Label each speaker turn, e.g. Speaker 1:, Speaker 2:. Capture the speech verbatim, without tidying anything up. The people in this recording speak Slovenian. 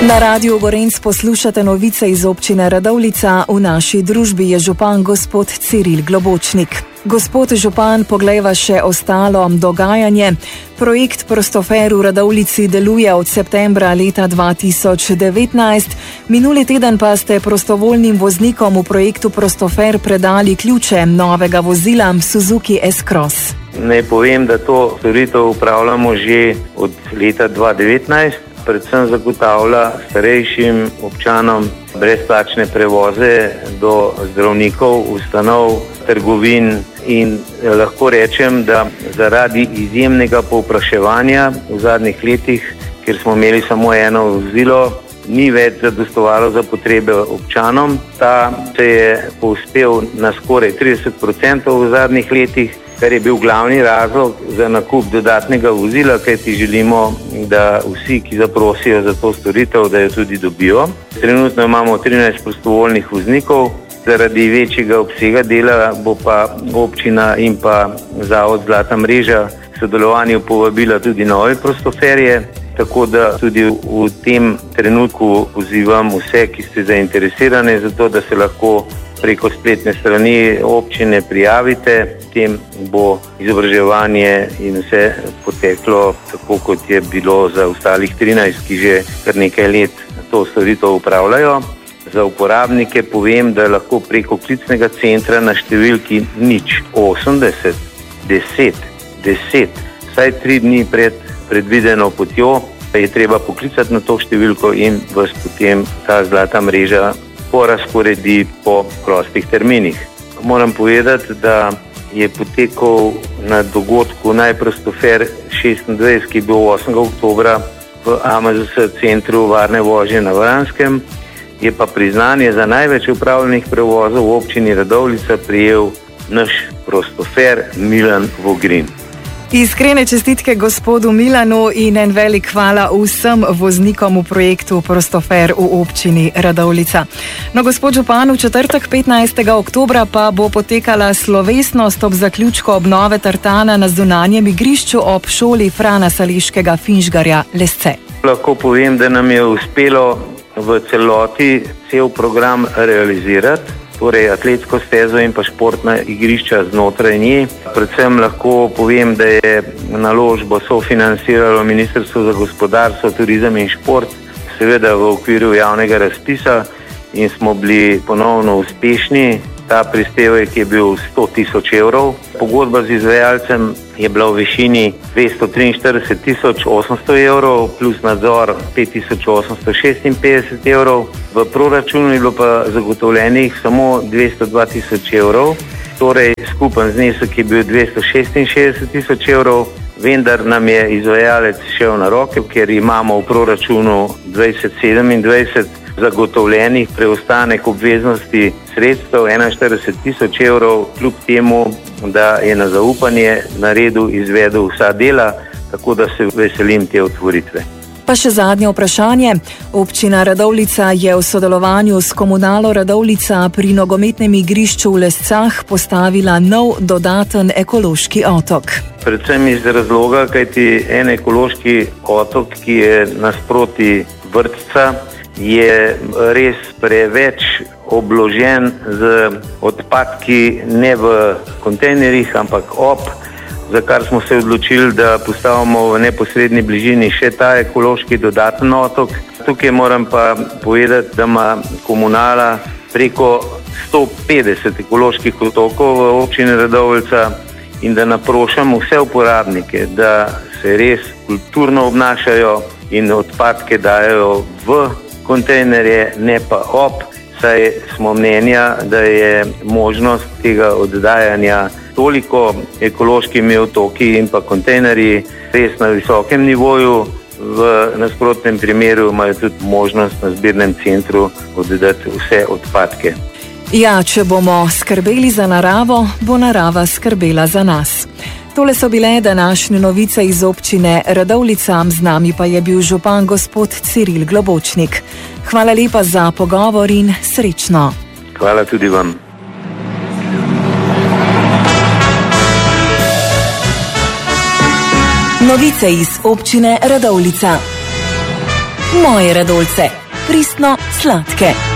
Speaker 1: Na Radiu Gorenc poslušate novice iz občine Radovljica. V naši družbi je župan gospod Ciril Globočnik. Gospod župan, poglejva še ostalo dogajanje. Projekt Prostofer v Radovljici deluje od septembra leta dva tisoč devetnajst. Minuli teden pa ste prostovoljnim voznikom v projektu Prostofer predali ključe novega vozila Suzuki S-Cross.
Speaker 2: Naj povem, da to storitev upravljamo že od leta dva tisoč devetnajst. Predvsem zagotavlja starejšim občanom brezplačne prevoze do zdravnikov, ustanov, trgovin in lahko rečem, da zaradi izjemnega povpraševanja v zadnjih letih, ker smo imeli samo eno vozilo, ni več zadostovalo za potrebe občanom. Ta se je povzpel na skoraj trideset procentov v zadnjih letih, kar je bil glavni razlog za nakup dodatnega vozila, kajti želimo, da vsi, ki zaprosijo za to storitev, da jo tudi dobijo. Trenutno imamo trinajst prostovoljnih voznikov, zaradi večjega obsega dela bo pa občina in pa Zavod Zlata mreža sodelovanju povabila tudi nove prostoferje, tako da tudi v tem trenutku pozivam vse, ki ste zainteresirani za to, da se lahko preko spletne strani občine prijavite. Tem bo izobraževanje in vse poteklo tako, kot je bilo za ostalih trinajst, ki že kar nekaj let to storitev upravljajo. Za uporabnike povem, da lahko preko klicnega centra na številki nič osemdeset deset deset, vsaj tri dni pred predvideno potjo, je treba poklicati na to številko in vas potem ta zlata mreža porazporedi po prostih terminih. Moram povedati, da je potekal na dogodku Najprostofer šestindvajset, ki je bil osmega oktobra v A M Z S centru varne vožnje na Vranskem, je pa priznanje za največ upravljenih prevozov v občini Radovljica prijel naš prostofer Milan Vogrin.
Speaker 1: Iskrene čestitke gospodu Milanu in en velik hvala vsem voznikom v projektu Prostofer v občini Radovljica. No, gospod župan, v četrtek petnajstega oktobra pa bo potekala slovesnost ob zaključku obnove tartana na zunanjem igrišču ob šoli Frana Sališkega Finžgarja Lesce.
Speaker 2: Lahko povem, da nam je uspelo v celoti cel program realizirati, torej atletsko stezo in pa športna igrišča znotraj nje. Predvsem lahko povem, da je naložbo sofinanciralo Ministrstvo za gospodarstvo, turizem in šport, seveda v okviru javnega razpisa, in smo bili ponovno uspešni. Ta prispevek je bil sto tisoč evrov. Pogodba z izvajalcem je bila v višini dvesto triinštirideset tisoč osemsto evrov plus nadzor pet tisoč osemsto šestinpetdeset evrov. V proračunu je bilo pa zagotovljenih samo dvesto dva tisoč evrov, torej skupen znesek je bil dvesto šestinšestdeset tisoč evrov, vendar nam je izvajalec šel na roke, ker imamo v proračunu dvajset sedemindvajset zagotovljenih preostanek obveznosti sredstev enainštirideset tisoč evrov, kljub temu, da je na zaupanje naredil izvedel vsa dela, tako da se veselim te otvoritve.
Speaker 1: Pa še zadnje vprašanje. Občina Radovljica je v sodelovanju s Komunalo Radovljica pri nogometnem igrišču v Lescah postavila nov dodaten ekološki otok.
Speaker 2: Predvsem iz razloga, kajti en ekološki otok, ki je nasproti vrtca, je res preveč obložen z odpadki, ne v kontejnerjih, ampak ob, za kar smo se odločili, da postavimo v neposredni bližini še ta ekološki dodaten otok. Tukaj moram pa povedati, da ima Komunala preko sto petdeset ekoloških otokov v občini Radovljica in da naprošam vse uporabnike, da se res kulturno obnašajo in odpadke dajo v kontejnerje, ne pa ob, saj smo mnenja, da je možnost tega oddajanja toliko ekološkimi otoki in pa kontejnerji res na visokem nivoju. V nasprotnem primeru imajo tudi možnost na zbirnem centru oddati vse odpadke.
Speaker 1: Ja, če bomo skrbeli za naravo, bo narava skrbela za nas. Tole so bile današnje novice iz občine Radovljica, z nami pa je bil župan gospod Ciril Globočnik. Hvala lepa za pogovor in srečno.
Speaker 2: Hvala tudi vam.
Speaker 1: Novice iz občine Radovljica. Moje Radolce. Pristno sladke.